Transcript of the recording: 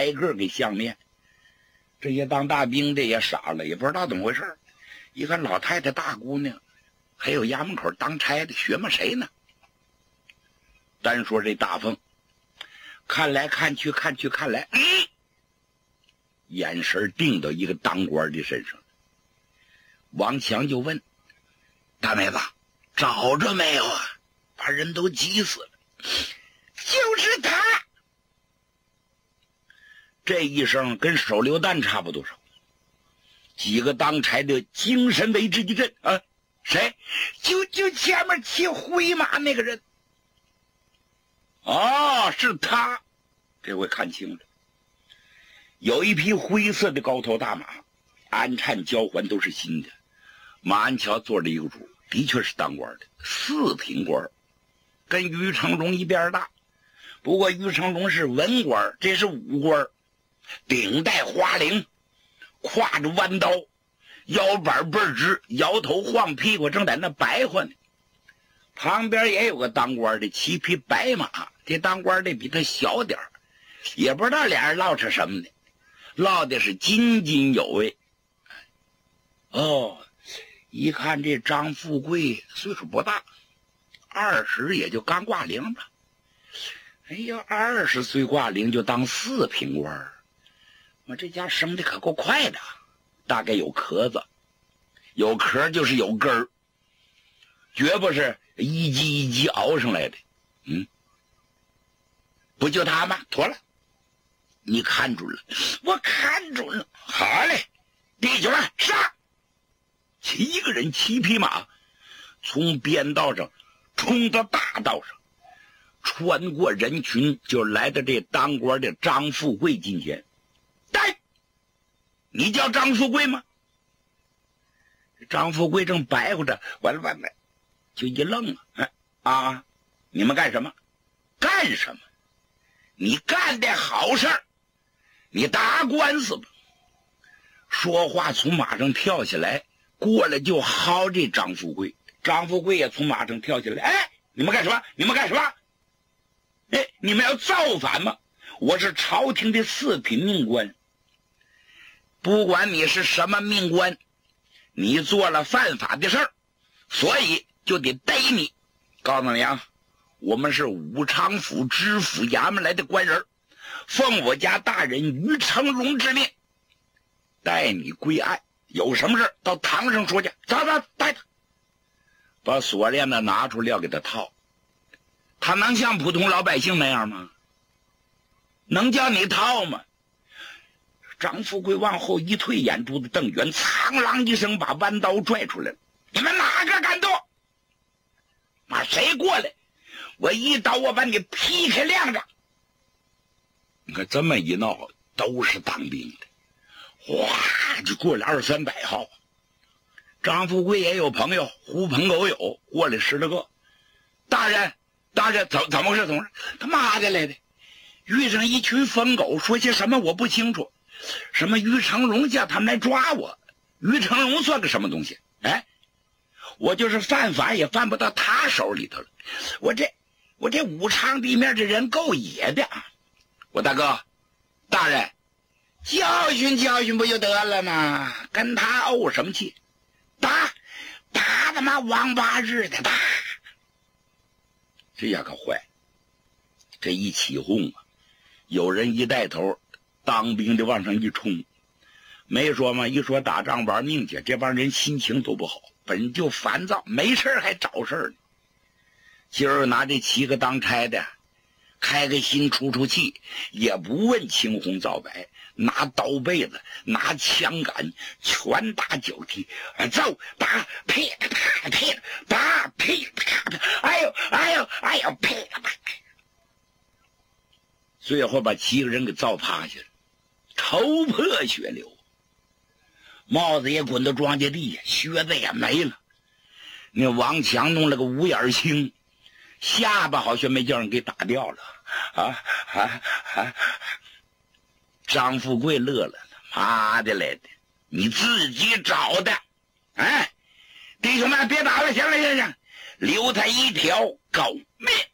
挨个给相面。这些当大兵的也傻了，也不知道怎么回事。一看老太太大姑娘，还有衙门口当差的，学么谁呢？单说这大凤，看来看去看去看来，眼神定到一个当官的身上。王强就问大妹子，找着没有啊？把人都急死了。就是他。这一声跟手榴弹差不多少。几个当差的精神为之一振啊！谁？就前面骑灰马那个人。哦，是他。这回看清了，有一匹灰色的高头大马，鞍颤交环都是新的。马鞍桥坐着一个主，的确是当官的4品官，跟于成荣一边大。不过于成荣是文官，这是武官，顶戴花翎，挎着弯刀，腰板倍儿直，摇头晃屁股，正在那白活呢。旁边也有个当官的，骑匹白马，这当官的比他小点儿，也不知道俩人唠扯什么呢，唠的是津津有味。哦，一看这张富贵岁数不大，20也就刚挂零吧。哎呀，20岁挂零就当4品官，我这家生的可够快的，大概有壳子，有壳就是有根儿，绝不是一级一级熬上来的。不就他吗？妥了，你看准了，我看准了。好嘞，弟兄们上！7个人7匹马，从边道上冲到大道上，穿过人群，就来到这当官的张富贵近前。带，你叫张富贵吗？张富贵正白活着，完了，就一愣啊！你们干什么？干什么？你干的好事儿，你打官司吧。说话从马上跳下来，过来就薅这张富贵。张富贵也从马上跳下来，哎，你们干什么？你们干什么？哎，你们要造反吗？我是朝廷的4品命官，不管你是什么命官，你做了犯法的事儿，所以就得逮你。告诉你啊，我们是武昌府知府衙门来的官人，奉我家大人于成荣之命，带你归案。有什么事到堂上说去。走，带他。把锁链子拿出来要给他套。他能像普通老百姓那样吗？能叫你套吗？张富贵往后一退，眼珠子瞪圆，苍啷一声把弯刀拽出来了。你们哪个敢动？妈，谁过来？我一刀我把你劈开亮着。你看这么一闹，都是当兵的，哗就过来200-300号。张富贵也有朋友，狐朋狗友过来10来个。大人，怎么回事？他妈的来的，遇上一群疯狗，说些什么我不清楚。什么于成荣叫他们来抓我，于成荣算个什么东西？哎，我就是犯法也犯不到他手里头了。我这武昌地面这人够野的啊！我大哥，大人，教训教训不就得了吗？跟他怄什么气？打他妈王八日的打！这下可坏，这一起哄啊，有人一带头，当兵的往上一冲。没说吗？一说打仗玩命去，这帮人心情都不好，本就烦躁，没事还找事呢。今儿拿这7个当差的开个心出气，也不问青红皂白，拿刀背子拿枪杆拳打脚踢，揍打劈了啪劈了打劈了啪，哎呦劈了啪，最后把7个人给揍趴下了，头破血流，帽子也滚到庄稼地下，靴子也没了。那王强弄了个5眼青，下巴好像没叫人给打掉了。张富贵乐了，妈的来的，你自己找的。哎，弟兄们别打了，行了，留他一条狗命。